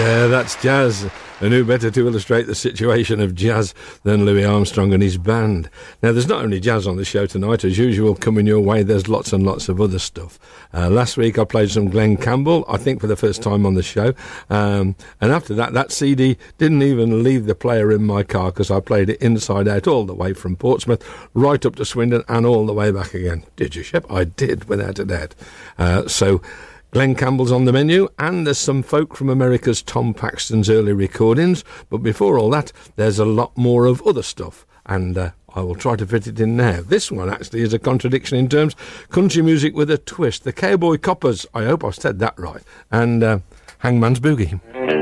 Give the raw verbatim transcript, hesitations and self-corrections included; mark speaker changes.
Speaker 1: Yeah, that's jazz. And who better to illustrate the situation of jazz than Louis Armstrong and his band? Now, there's not only jazz on the show tonight. As usual, coming your way, there's lots and lots of other stuff. Uh, last week, I played some Glenn Campbell, I think for the first time on the show. Um, and after that, that C D didn't even leave the player in my car because I played it inside out all the way from Portsmouth, right up to Swindon and all the way back again. Did you, Shep? I did, without a doubt. Uh, so... Glenn Campbell's on the menu, and there's some folk from America's Tom Paxton's early recordings. But before all that, there's a lot more of other stuff, and uh, I will try to fit it in now. This one actually is a contradiction in terms. Country music with a twist. The Cowboy Coppers, I hope I've said that right, and uh, Hangman's Boogie.